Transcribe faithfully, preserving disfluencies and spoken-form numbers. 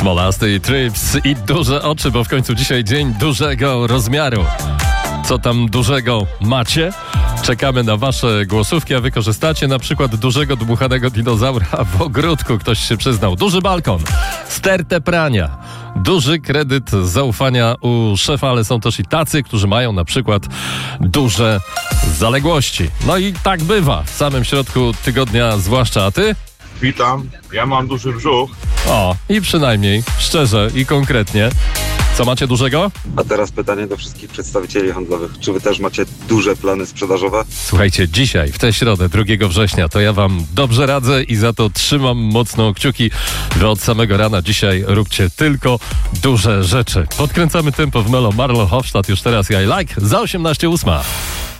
Smolasty i Trips i duże oczy, bo w końcu dzisiaj dzień dużego rozmiaru. Co tam dużego macie? Czekamy na wasze głosówki, a wy korzystacie na przykład dużego dmuchanego dinozaura w ogródku. Ktoś się przyznał. Duży balkon, stertę prania, duży kredyt zaufania u szefa, ale są też i tacy, którzy mają na przykład duże zaległości. No i tak bywa w samym środku tygodnia, zwłaszcza. A ty? Witam, ja mam duży brzuch. O, i przynajmniej szczerze i konkretnie. Co macie dużego? A teraz pytanie do wszystkich przedstawicieli handlowych. Czy wy też macie duże plany sprzedażowe? Słuchajcie, dzisiaj, w tę środę, drugiego września, to ja wam dobrze radzę i za to trzymam mocno kciuki. Wy od samego rana dzisiaj róbcie tylko duże rzeczy. Podkręcamy tempo w Melo. Marlo Hofstadt już teraz I Like za osiemnaście ósma.